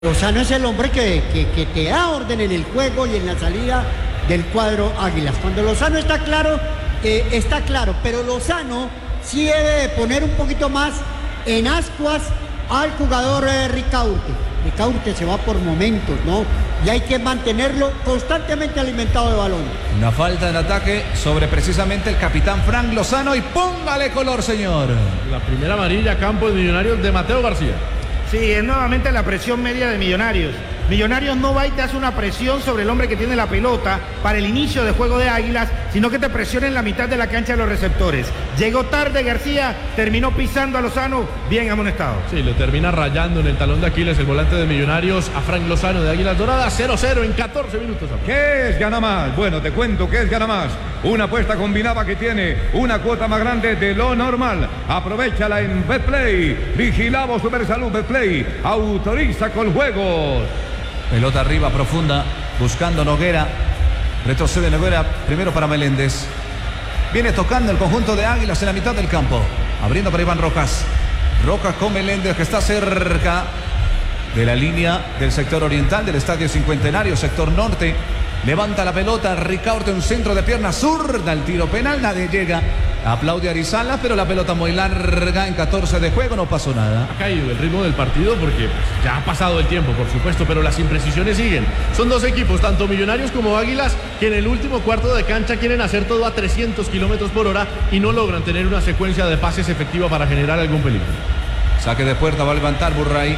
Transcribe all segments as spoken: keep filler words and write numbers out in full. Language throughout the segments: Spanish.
Lozano es el hombre que, que, que te da orden en el juego y en la salida del cuadro Águilas. Cuando Lozano está claro, eh, está claro, pero Lozano sí debe de poner un poquito más en ascuas al jugador eh, Ricaurte. Ricaurte se va por momentos, ¿no? Y hay que mantenerlo constantemente alimentado de balón. Una falta en ataque sobre precisamente el capitán Frank Lozano y póngale color, señor. La primera amarilla a campo de Millonarios de Mateo García. Sí, es nuevamente la presión media de Millonarios. Millonarios no va y te hace una presión sobre el hombre que tiene la pelota para el inicio de juego de Águilas, sino que te presiona en la mitad de la cancha de los receptores. Llegó tarde García, terminó pisando a Lozano, bien amonestado. Sí, lo termina rayando en el talón de Aquiles el volante de Millonarios a Frank Lozano de Águilas Doradas. Cero cero en catorce minutos. ¿Qué es Gana Más? Bueno, te cuento qué es Gana Más. Una apuesta combinada que tiene una cuota más grande de lo normal. Aprovechala en Betplay. Vigilado Supersalud Betplay. Autoriza con juegos. Pelota arriba, profunda, buscando Noguera. Retrocede Noguera, primero para Meléndez. Viene tocando el conjunto de Águilas en la mitad del campo. Abriendo para Iván Rojas. Rojas con Meléndez, que está cerca de la línea del sector oriental del Estadio Cincuentenario, sector norte. Levanta la pelota, Ricaurte, un centro de pierna zurda, el tiro penal, nadie llega. Aplaude a Arizala, pero la pelota muy larga, en catorce de juego, no pasó nada. Ha caído el ritmo del partido porque pues, ya ha pasado el tiempo, por supuesto, pero las imprecisiones siguen. Son dos equipos, tanto Millonarios como Águilas, que en el último cuarto de cancha quieren hacer todo a trescientos kilómetros por hora y no logran tener una secuencia de pases efectiva para generar algún peligro. Saque de puerta, va a levantar Burray.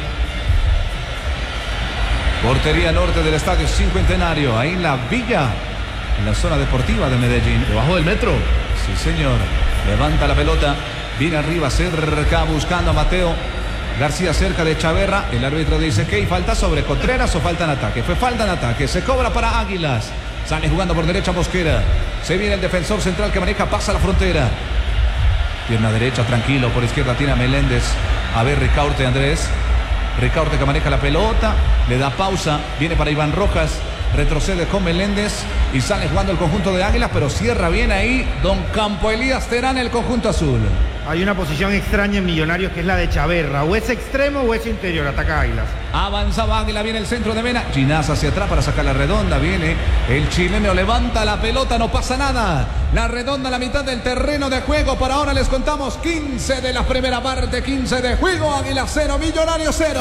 Portería norte del Estadio Cincuentenario, ahí en la villa, en la zona deportiva de Medellín. Debajo del metro. Sí, señor. Levanta la pelota, viene arriba, cerca, buscando a Mateo García cerca de Chaverra. El árbitro dice que hay falta sobre Contreras o falta en ataque. Fue falta en ataque, se cobra para Águilas. Sale jugando por derecha Mosquera. Se viene el defensor central que maneja, pasa la frontera. Pierna derecha, tranquilo, por izquierda tiene a Meléndez. A ver, Ricaurte, Andrés. Ricaurte que maneja la pelota, le da pausa, viene para Iván Rojas, retrocede con Meléndez y sale jugando el conjunto de Águilas, pero cierra bien ahí don Campo Elías Terán, el conjunto azul. Hay una posición extraña en Millonarios que es la de Chaverra, o es extremo o es interior, ataca Águilas. Avanzaba Águila, viene el centro de Mena, Ginás hacia atrás para sacar la redonda, viene el chileno, levanta la pelota, no pasa nada. La redonda a la mitad del terreno de juego, por ahora les contamos quince de la primera parte, quince de juego, Águila cero, Millonarios cero.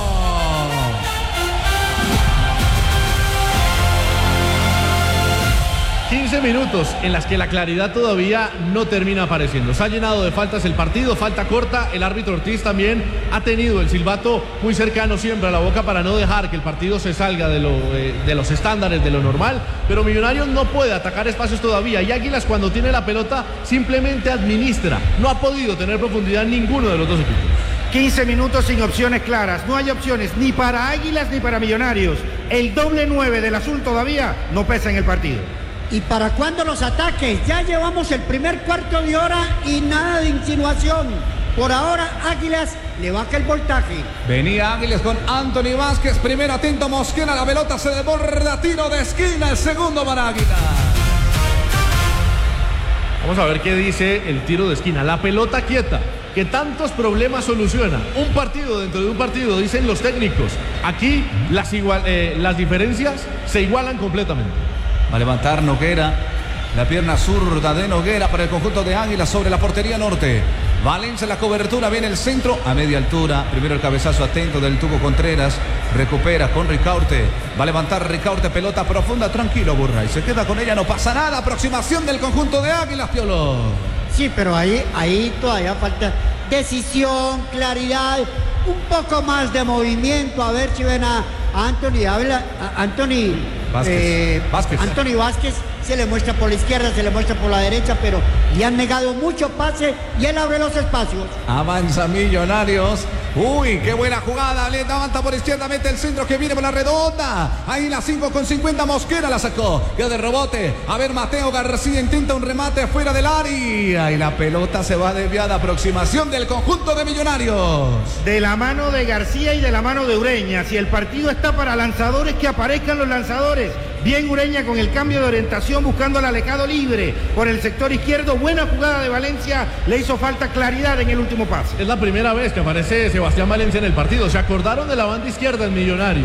quince minutos en las que la claridad todavía no termina apareciendo. Se ha llenado de faltas el partido, falta corta. El árbitro Ortiz también ha tenido el silbato muy cercano siempre a la boca para no dejar que el partido se salga de, lo, eh, de los estándares, de lo normal. Pero Millonarios no puede atacar espacios todavía. Y Águilas, cuando tiene la pelota, simplemente administra. No ha podido tener profundidad ninguno de los dos equipos. quince minutos sin opciones claras. No hay opciones ni para Águilas ni para Millonarios. El doble nueve del azul todavía no pesa en el partido. ¿Y para cuándo los ataques? Ya llevamos el primer cuarto de hora y nada de insinuación. Por ahora, Águilas le baja el voltaje. Venía Águilas con Anthony Vázquez. Primero atento Mosquera, la pelota se desborda, tiro de esquina, el segundo para Águilas. Vamos a ver qué dice el tiro de esquina. La pelota quieta, que tantos problemas soluciona. Un partido dentro de un partido, dicen los técnicos. Aquí las, igual, eh, las diferencias se igualan completamente. Va a levantar Noguera, la pierna zurda de Noguera para el conjunto de Águilas sobre la portería norte. Valencia la cobertura, viene el centro a media altura. Primero el cabezazo atento del Tuco Contreras. Recupera con Ricaurte. Va a levantar Ricaurte, pelota profunda, tranquilo Burray. Se queda con ella, no pasa nada. Aproximación del conjunto de Águilas, Piolo. Sí, pero ahí, ahí todavía falta decisión, claridad, un poco más de movimiento. A ver si ven a, a Anthony, habla, a Anthony Vázquez. Eh, Vázquez. Anthony Vázquez se le muestra por la izquierda, se le muestra por la derecha, pero le han negado mucho pase y él abre los espacios. Avanza Millonarios. Uy, qué buena jugada. Le levanta por izquierda, mete el centro que viene por la redonda. Ahí la cinco con cincuenta, Mosquera la sacó. Ya de rebote. A ver, Mateo García intenta un remate fuera del área. Y la pelota se va desviada. Aproximación del conjunto de Millonarios. De la mano de García y de la mano de Ureña. Si el partido está para lanzadores, que aparezcan los lanzadores. Bien Ureña con el cambio de orientación buscando al alejado libre por el sector izquierdo. Buena jugada de Valencia, le hizo falta claridad en el último pase. Es la primera vez que aparece Sebastián Valencia en el partido. Se acordaron de la banda izquierda en Millonarios.